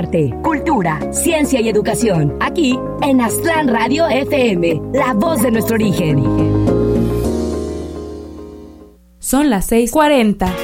arte, cultura, ciencia y educación. Aquí en Aztlán Radio FM, la voz de nuestro origen. Son las 6:40.